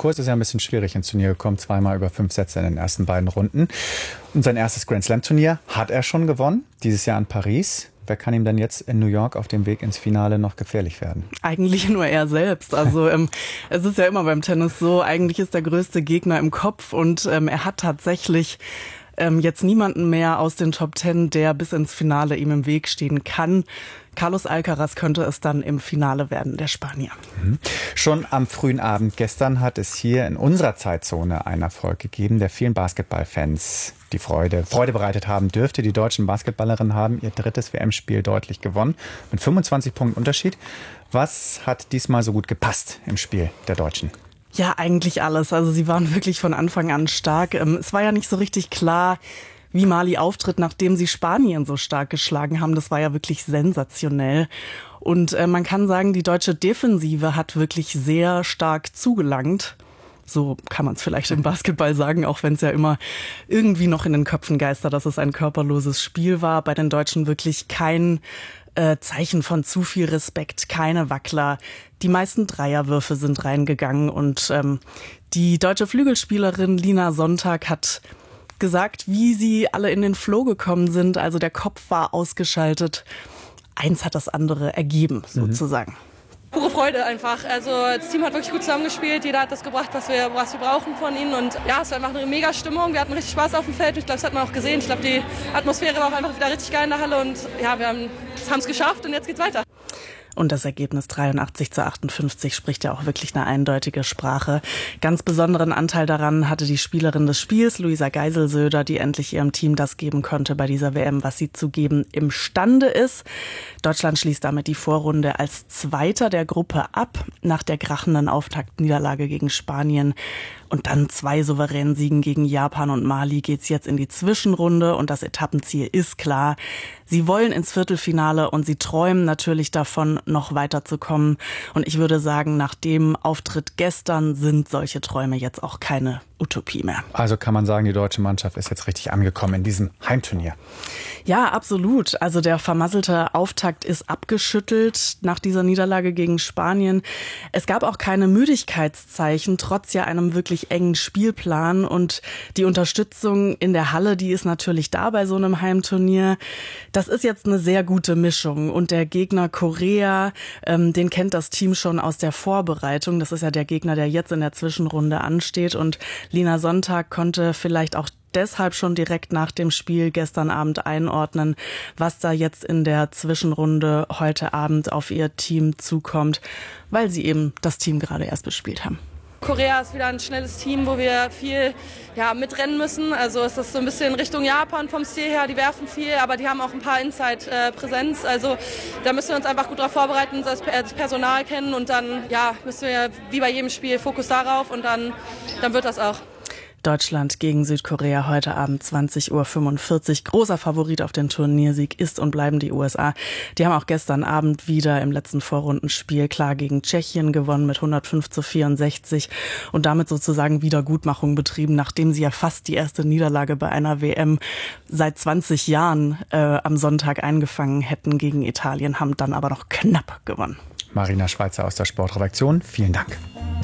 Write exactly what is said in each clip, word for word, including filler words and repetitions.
Kurs ist ja ein bisschen schwierig ins Turnier gekommen. Zweimal über fünf Sätze in den ersten beiden Runden. Und sein erstes Grand-Slam-Turnier hat er schon gewonnen, dieses Jahr in Paris. Wer kann ihm denn jetzt in New York auf dem Weg ins Finale noch gefährlich werden? Eigentlich nur er selbst. Also ähm, es ist ja immer beim Tennis so, eigentlich ist der größte Gegner im Kopf und ähm, er hat tatsächlich ähm, jetzt niemanden mehr aus den Top Ten, der bis ins Finale ihm im Weg stehen kann. Carlos Alcaraz könnte es dann im Finale werden, der Spanier. Mhm. Schon am frühen Abend gestern hat es hier in unserer Zeitzone einen Erfolg gegeben, der vielen Basketballfans die Freude, Freude bereitet haben dürfte. Die deutschen Basketballerinnen haben ihr drittes W M-Spiel deutlich gewonnen, mit fünfundzwanzig Punkten Unterschied. Was hat diesmal so gut gepasst im Spiel der Deutschen? Ja, eigentlich alles. Also sie waren wirklich von Anfang an stark. Es war ja nicht so richtig klar, wie Mali auftritt, nachdem sie Spanien so stark geschlagen haben. Das war ja wirklich sensationell. Und äh, man kann sagen, die deutsche Defensive hat wirklich sehr stark zugelangt. So kann man es vielleicht im Basketball sagen, auch wenn es ja immer irgendwie noch in den Köpfen geistert, dass es ein körperloses Spiel war. Bei den Deutschen wirklich kein äh, Zeichen von zu viel Respekt, keine Wackler. Die meisten Dreierwürfe sind reingegangen und ähm, die deutsche Flügelspielerin Lina Sonntag hat gesagt, wie sie alle in den Flow gekommen sind. Also der Kopf war ausgeschaltet. Eins hat das andere ergeben, sozusagen. Mhm. Pure Freude einfach. Also das Team hat wirklich gut zusammengespielt. Jeder hat das gebracht, was wir, was wir brauchen von ihnen. Und ja, es war einfach eine mega Stimmung. Wir hatten richtig Spaß auf dem Feld. Ich glaube, das hat man auch gesehen. Ich glaube, die Atmosphäre war auch einfach wieder richtig geil in der Halle. Und ja, wir haben es geschafft und jetzt geht's weiter. Und das Ergebnis dreiundachtzig zu achtundfünfzig spricht ja auch wirklich eine eindeutige Sprache. Ganz besonderen Anteil daran hatte die Spielerin des Spiels, Luisa Geiselsöder, die endlich ihrem Team das geben konnte bei dieser W M, was sie zu geben imstande ist. Deutschland schließt damit die Vorrunde als Zweiter der Gruppe ab, nach der krachenden Auftaktniederlage gegen Spanien. Und dann zwei souveränen Siegen gegen Japan und Mali geht's jetzt in die Zwischenrunde und das Etappenziel ist klar. Sie wollen ins Viertelfinale und sie träumen natürlich davon, noch weiterzukommen. Und ich würde sagen, nach dem Auftritt gestern sind solche Träume jetzt auch keine Utopie mehr. Also kann man sagen, die deutsche Mannschaft ist jetzt richtig angekommen in diesem Heimturnier. Ja, absolut. Also der vermasselte Auftakt ist abgeschüttelt nach dieser Niederlage gegen Spanien. Es gab auch keine Müdigkeitszeichen, trotz ja einem wirklich engen Spielplan. Und die Unterstützung in der Halle, die ist natürlich da bei so einem Heimturnier. Das ist jetzt eine sehr gute Mischung. Und der Gegner Korea, ähm, den kennt das Team schon aus der Vorbereitung. Das ist ja der Gegner, der jetzt in der Zwischenrunde ansteht. Und Lina Sonntag konnte vielleicht auch deshalb schon direkt nach dem Spiel gestern Abend einordnen, was da jetzt in der Zwischenrunde heute Abend auf ihr Team zukommt, weil sie eben das Team gerade erst bespielt haben. Korea ist wieder ein schnelles Team, wo wir viel ja, mitrennen müssen. Also es ist so ein bisschen Richtung Japan vom Stil her. Die werfen viel, aber die haben auch ein paar Inside-Präsenz. Also da müssen wir uns einfach gut darauf vorbereiten, das Personal kennen und dann ja, müssen wir wie bei jedem Spiel Fokus darauf und dann, dann wird das auch. Deutschland gegen Südkorea heute Abend zwanzig Uhr fünfundvierzig. Großer Favorit auf den Turniersieg ist und bleiben die U S A. Die haben auch gestern Abend wieder im letzten Vorrundenspiel klar gegen Tschechien gewonnen mit hundertfünf zu vierundsechzig und damit sozusagen Wiedergutmachung betrieben, nachdem sie ja fast die erste Niederlage bei einer W M seit zwanzig Jahren äh, am Sonntag eingefangen hätten gegen Italien, haben dann aber noch knapp gewonnen. Marina Schweizer aus der Sportredaktion, vielen Dank.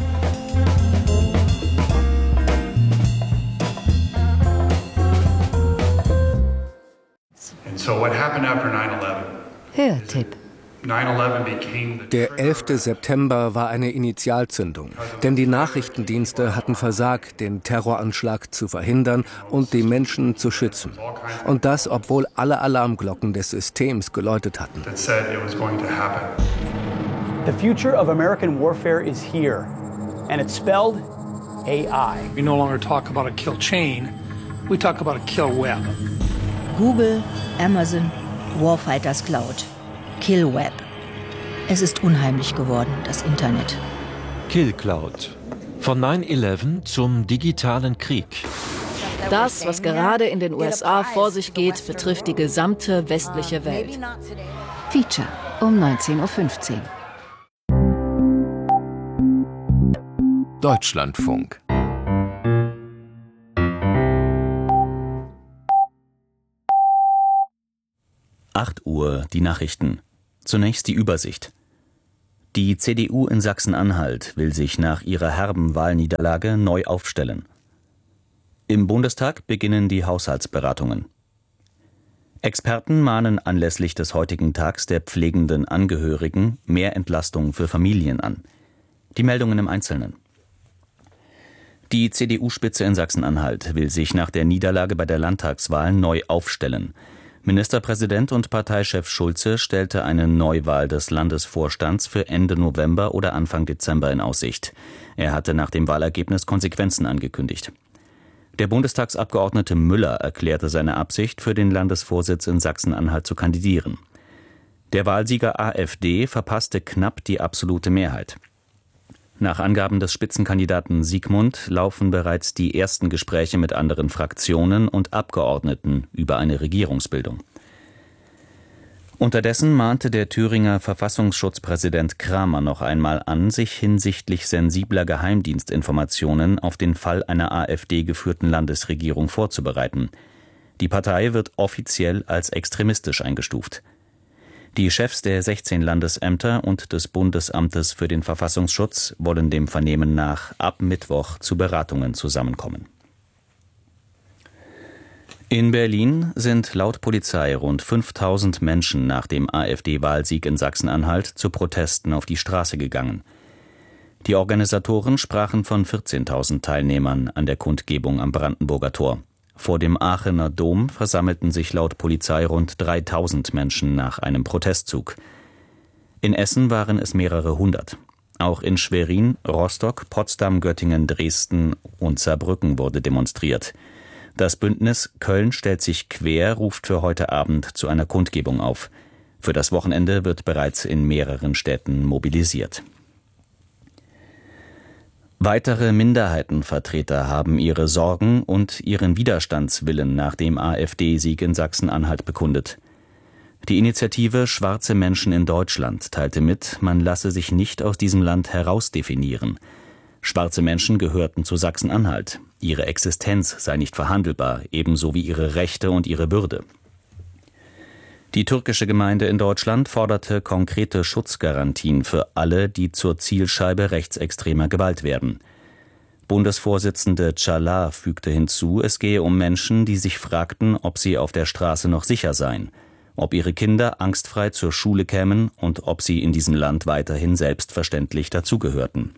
Hörtipp. Der elfte September war eine Initialzündung, denn die Nachrichtendienste hatten versagt, den Terroranschlag zu verhindern und die Menschen zu schützen. Und das, obwohl alle Alarmglocken des Systems geläutet hatten. The future of American warfare is here, and it's spelled A I. We no longer talk about a kill chain, we talk about a kill web. Google, Amazon, Warfighters Cloud, Kill Web. Es ist unheimlich geworden, das Internet. Kill Cloud. Von neun elf zum digitalen Krieg. Das, was gerade in den U S A vor sich geht, betrifft die gesamte westliche Welt. Feature um neunzehn Uhr fünfzehn. Deutschlandfunk. acht Uhr, die Nachrichten. Zunächst die Übersicht. Die C D U in Sachsen-Anhalt will sich nach ihrer herben Wahlniederlage neu aufstellen. Im Bundestag beginnen die Haushaltsberatungen. Experten mahnen anlässlich des heutigen Tags der pflegenden Angehörigen mehr Entlastung für Familien an. Die Meldungen im Einzelnen. Die C D U-Spitze in Sachsen-Anhalt will sich nach der Niederlage bei der Landtagswahl neu aufstellen. Ministerpräsident und Parteichef Schulze stellte eine Neuwahl des Landesvorstands für Ende November oder Anfang Dezember in Aussicht. Er hatte nach dem Wahlergebnis Konsequenzen angekündigt. Der Bundestagsabgeordnete Müller erklärte seine Absicht, für den Landesvorsitz in Sachsen-Anhalt zu kandidieren. Der Wahlsieger AfD verpasste knapp die absolute Mehrheit. Nach Angaben des Spitzenkandidaten Siegmund laufen bereits die ersten Gespräche mit anderen Fraktionen und Abgeordneten über eine Regierungsbildung. Unterdessen mahnte der Thüringer Verfassungsschutzpräsident Kramer noch einmal an, sich hinsichtlich sensibler Geheimdienstinformationen auf den Fall einer AfD-geführten Landesregierung vorzubereiten. Die Partei wird offiziell als extremistisch eingestuft. Die Chefs der sechzehn Landesämter und des Bundesamtes für den Verfassungsschutz wollen dem Vernehmen nach ab Mittwoch zu Beratungen zusammenkommen. In Berlin sind laut Polizei rund fünftausend Menschen nach dem AfD-Wahlsieg in Sachsen-Anhalt zu Protesten auf die Straße gegangen. Die Organisatoren sprachen von vierzehntausend Teilnehmern an der Kundgebung am Brandenburger Tor. Vor dem Aachener Dom versammelten sich laut Polizei rund dreitausend Menschen nach einem Protestzug. In Essen waren es mehrere hundert. Auch in Schwerin, Rostock, Potsdam, Göttingen, Dresden und Saarbrücken wurde demonstriert. Das Bündnis Köln stellt sich quer ruft für heute Abend zu einer Kundgebung auf. Für das Wochenende wird bereits in mehreren Städten mobilisiert. Weitere Minderheitenvertreter haben ihre Sorgen und ihren Widerstandswillen nach dem AfD-Sieg in Sachsen-Anhalt bekundet. Die Initiative Schwarze Menschen in Deutschland teilte mit, man lasse sich nicht aus diesem Land herausdefinieren. Schwarze Menschen gehörten zu Sachsen-Anhalt. Ihre Existenz sei nicht verhandelbar, ebenso wie ihre Rechte und ihre Würde. Die türkische Gemeinde in Deutschland forderte konkrete Schutzgarantien für alle, die zur Zielscheibe rechtsextremer Gewalt werden. Bundesvorsitzende Çağlar fügte hinzu, es gehe um Menschen, die sich fragten, ob sie auf der Straße noch sicher seien, ob ihre Kinder angstfrei zur Schule kämen und ob sie in diesem Land weiterhin selbstverständlich dazugehörten.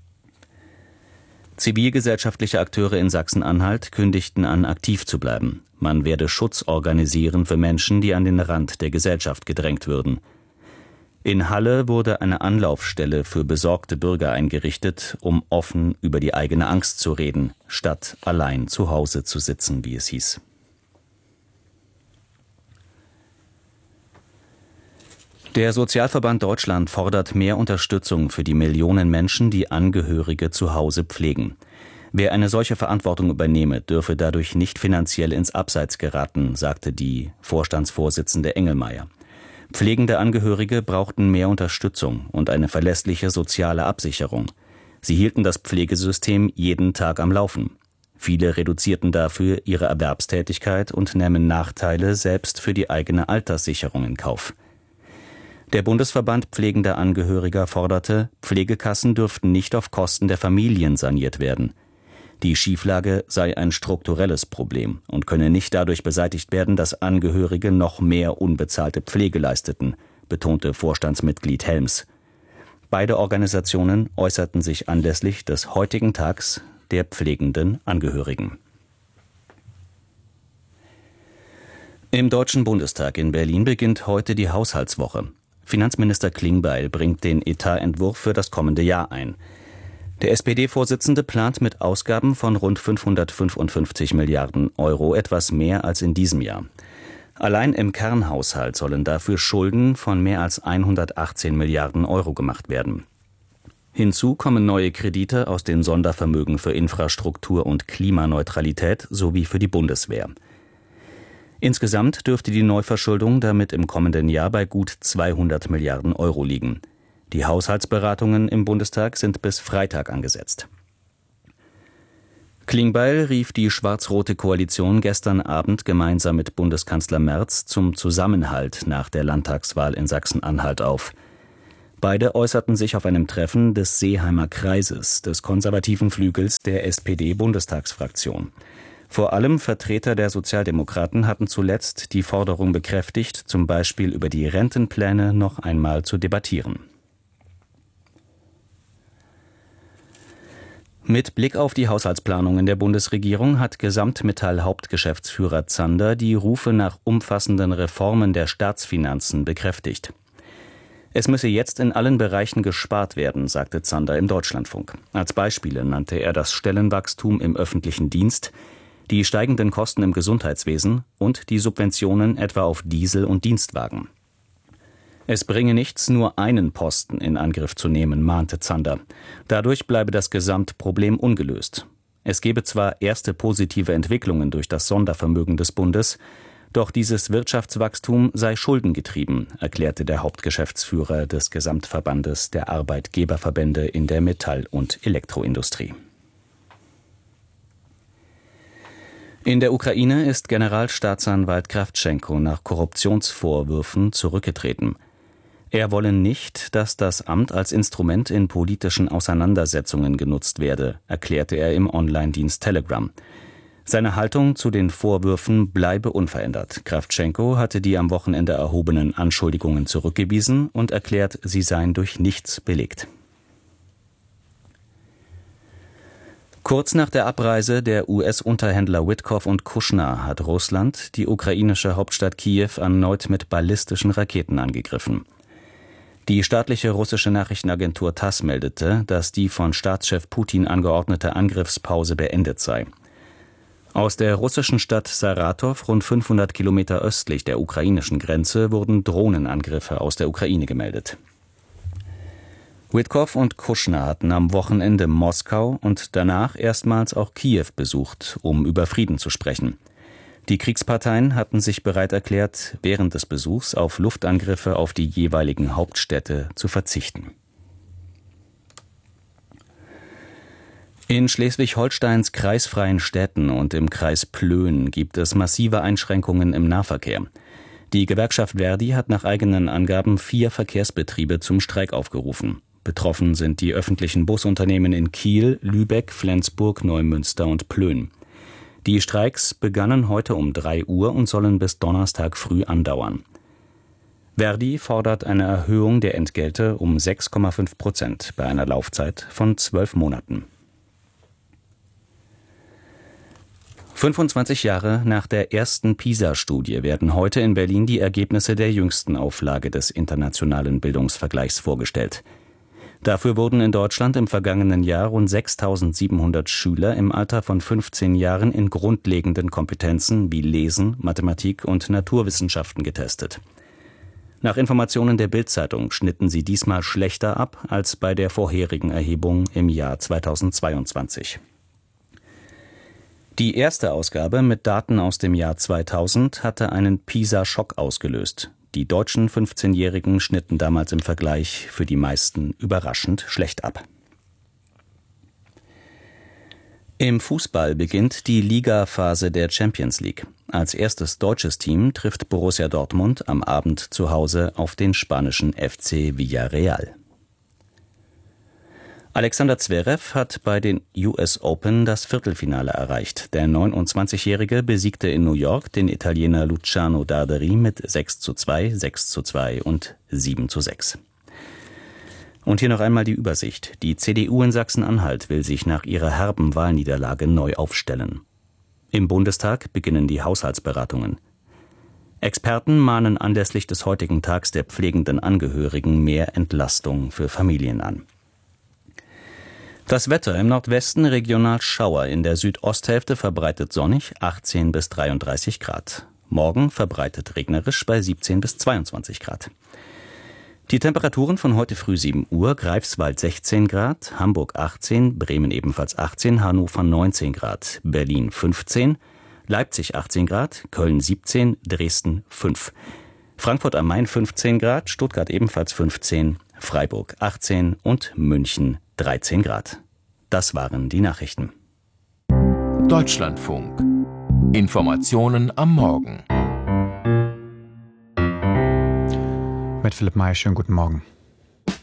Zivilgesellschaftliche Akteure in Sachsen-Anhalt kündigten an, aktiv zu bleiben. Man werde Schutz organisieren für Menschen, die an den Rand der Gesellschaft gedrängt würden. In Halle wurde eine Anlaufstelle für besorgte Bürger eingerichtet, um offen über die eigene Angst zu reden, statt allein zu Hause zu sitzen, wie es hieß. Der Sozialverband Deutschland fordert mehr Unterstützung für die Millionen Menschen, die Angehörige zu Hause pflegen. Wer eine solche Verantwortung übernehme, dürfe dadurch nicht finanziell ins Abseits geraten, sagte die Vorstandsvorsitzende Engelmeier. Pflegende Angehörige brauchten mehr Unterstützung und eine verlässliche soziale Absicherung. Sie hielten das Pflegesystem jeden Tag am Laufen. Viele reduzierten dafür ihre Erwerbstätigkeit und nähmen Nachteile selbst für die eigene Alterssicherung in Kauf. Der Bundesverband pflegender Angehöriger forderte, Pflegekassen dürften nicht auf Kosten der Familien saniert werden. Die Schieflage sei ein strukturelles Problem und könne nicht dadurch beseitigt werden, dass Angehörige noch mehr unbezahlte Pflege leisteten, betonte Vorstandsmitglied Helms. Beide Organisationen äußerten sich anlässlich des heutigen Tags der pflegenden Angehörigen. Im Deutschen Bundestag in Berlin beginnt heute die Haushaltswoche. Finanzminister Klingbeil bringt den Etatentwurf für das kommende Jahr ein. Der S P D-Vorsitzende plant mit Ausgaben von rund fünfhundertfünfundfünfzig Milliarden Euro etwas mehr als in diesem Jahr. Allein im Kernhaushalt sollen dafür Schulden von mehr als hundertachtzehn Milliarden Euro gemacht werden. Hinzu kommen neue Kredite aus den Sondervermögen für Infrastruktur und Klimaneutralität sowie für die Bundeswehr. Insgesamt dürfte die Neuverschuldung damit im kommenden Jahr bei gut zweihundert Milliarden Euro liegen. Die Haushaltsberatungen im Bundestag sind bis Freitag angesetzt. Klingbeil rief die schwarz-rote Koalition gestern Abend gemeinsam mit Bundeskanzler Merz zum Zusammenhalt nach der Landtagswahl in Sachsen-Anhalt auf. Beide äußerten sich auf einem Treffen des Seeheimer Kreises, des konservativen Flügels der S P D-Bundestagsfraktion. Vor allem Vertreter der Sozialdemokraten hatten zuletzt die Forderung bekräftigt, zum Beispiel über die Rentenpläne noch einmal zu debattieren. Mit Blick auf die Haushaltsplanungen der Bundesregierung hat Gesamtmetall-Hauptgeschäftsführer Zander die Rufe nach umfassenden Reformen der Staatsfinanzen bekräftigt. Es müsse jetzt in allen Bereichen gespart werden, sagte Zander im Deutschlandfunk. Als Beispiele nannte er das Stellenwachstum im öffentlichen Dienst, die steigenden Kosten im Gesundheitswesen und die Subventionen etwa auf Diesel und Dienstwagen. Es bringe nichts, nur einen Posten in Angriff zu nehmen, mahnte Zander. Dadurch bleibe das Gesamtproblem ungelöst. Es gebe zwar erste positive Entwicklungen durch das Sondervermögen des Bundes, doch dieses Wirtschaftswachstum sei schuldengetrieben, erklärte der Hauptgeschäftsführer des Gesamtverbandes der Arbeitgeberverbände in der Metall- und Elektroindustrie. In der Ukraine ist Generalstaatsanwalt Krawtschenko nach Korruptionsvorwürfen zurückgetreten. Er wolle nicht, dass das Amt als Instrument in politischen Auseinandersetzungen genutzt werde, erklärte er im Online-Dienst Telegram. Seine Haltung zu den Vorwürfen bleibe unverändert. Krawtschenko hatte die am Wochenende erhobenen Anschuldigungen zurückgewiesen und erklärt, sie seien durch nichts belegt. Kurz nach der Abreise der U S-Unterhändler Witkoff und Kushner hat Russland die ukrainische Hauptstadt Kiew erneut mit ballistischen Raketen angegriffen. Die staatliche russische Nachrichtenagentur TASS meldete, dass die von Staatschef Putin angeordnete Angriffspause beendet sei. Aus der russischen Stadt Saratow, rund fünfhundert Kilometer östlich der ukrainischen Grenze, wurden Drohnenangriffe aus der Ukraine gemeldet. Witkoff und Kushner hatten am Wochenende Moskau und danach erstmals auch Kiew besucht, um über Frieden zu sprechen. Die Kriegsparteien hatten sich bereit erklärt, während des Besuchs auf Luftangriffe auf die jeweiligen Hauptstädte zu verzichten. In Schleswig-Holsteins kreisfreien Städten und im Kreis Plön gibt es massive Einschränkungen im Nahverkehr. Die Gewerkschaft Verdi hat nach eigenen Angaben vier Verkehrsbetriebe zum Streik aufgerufen. Betroffen sind die öffentlichen Busunternehmen in Kiel, Lübeck, Flensburg, Neumünster und Plön. Die Streiks begannen heute um drei Uhr und sollen bis Donnerstag früh andauern. Verdi fordert eine Erhöhung der Entgelte um sechs Komma fünf Prozent bei einer Laufzeit von zwölf Monaten. fünfundzwanzig Jahre nach der ersten PISA-Studie werden heute in Berlin die Ergebnisse der jüngsten Auflage des internationalen Bildungsvergleichs vorgestellt. Dafür wurden in Deutschland im vergangenen Jahr rund sechstausendsiebenhundert Schüler im Alter von fünfzehn Jahren in grundlegenden Kompetenzen wie Lesen, Mathematik und Naturwissenschaften getestet. Nach Informationen der Bild-Zeitung schnitten sie diesmal schlechter ab als bei der vorherigen Erhebung im Jahr zweitausendzweiundzwanzig. Die erste Ausgabe mit Daten aus dem Jahr zweitausend hatte einen PISA-Schock ausgelöst. Die deutschen fünfzehnjährigen schnitten damals im Vergleich für die meisten überraschend schlecht ab. Im Fußball beginnt die Ligaphase der Champions League. Als erstes deutsches Team trifft Borussia Dortmund am Abend zu Hause auf den spanischen F C Villarreal. Alexander Zverev hat bei den U S Open das Viertelfinale erreicht. Der neunundzwanzigjährige besiegte in New York den Italiener Luciano Darderi mit sechs zu zwei, sechs zu zwei und sieben zu sechs. Und hier noch einmal die Übersicht. Die C D U in Sachsen-Anhalt will sich nach ihrer herben Wahlniederlage neu aufstellen. Im Bundestag beginnen die Haushaltsberatungen. Experten mahnen anlässlich des heutigen Tags der pflegenden Angehörigen mehr Entlastung für Familien an. Das Wetter: im Nordwesten regional Schauer, in der Südosthälfte verbreitet sonnig, achtzehn bis dreiunddreißig Grad. Morgen verbreitet regnerisch bei siebzehn bis zweiundzwanzig Grad. Die Temperaturen von heute früh sieben Uhr: Greifswald sechzehn Grad, Hamburg achtzehn, Bremen ebenfalls achtzehn, Hannover neunzehn Grad, Berlin fünfzehn, Leipzig achtzehn Grad, Köln siebzehn, Dresden fünf, Frankfurt am Main fünfzehn Grad, Stuttgart ebenfalls fünfzehn, Freiburg achtzehn und München dreizehn Grad. Das waren die Nachrichten. Deutschlandfunk. Informationen am Morgen. Mit Philipp May, schönen guten Morgen.